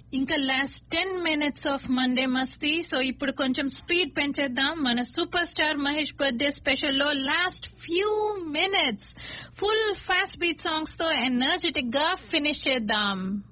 ఇంకా last 10 minutes of Monday Masti. So ఇప్పుడు కొంచెం స్పీడ్ పెంచేద్దాం. మన super star Mahesh birthday special లో last few minutes full fast beat songs తో ఎనర్జెటిక్ గా ఫినిష్ చేద్దాం.